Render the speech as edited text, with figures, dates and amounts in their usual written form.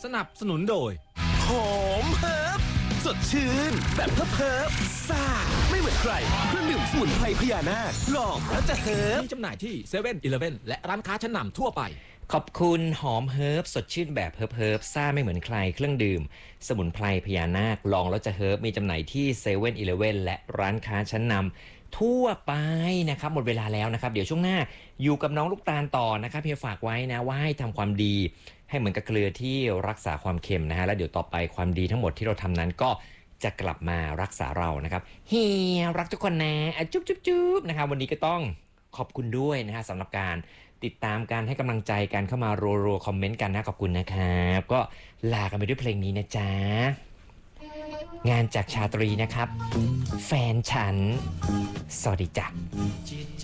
สนับสนุนโดยหอมเฮิร์บสดชื่นแบบเฮิร์บซ่าไม่เหมือนใครเครื่องดื่มสมุนไพรพญานาคลองแล้วจะเฮิร์บมีจำหน่ายที่เซเว่นอีเลฟเว่นและร้านค้าชั้นนำทั่วไปขอบคุณหอมเฮิร์บสดชื่นแบบเฮิร์บซ่าไม่เหมือนใครเครื่องดื่มสมุนไพรพญานาคลองแล้วจะเฮิร์บมีจำหน่ายที่เซเว่นอีเลฟเว่นและร้านค้าชั้นนำทั่วไปนะครับหมดเวลาแล้วนะครับเดี๋ยวช่วงหน้าอยู่กับน้องลูกตาลต่อนะครับเพียฝากไว้นะว่าให้ทำความดีให้เหมือนกับเกลือที่รักษาความเค็มนะฮะแล้วเดี๋ยวต่อไปความดีทั้งหมดที่เราทำนั้นก็จะกลับมารักษาเรานะครับเฮียรักทุกคนนะจุ๊บจุ๊บจุ๊บนะครับวันนี้ก็ต้องขอบคุณด้วยนะฮะสำหรับการติดตามการให้กำลังใจกันเข้ามารัวๆคอมเมนต์กันนะขอบคุณนะครับก็ลากันไปด้วยเพลงนี้นะจ๊ะงานจากชาตรีนะครับแฟนฉันสวัสดีจ้ะ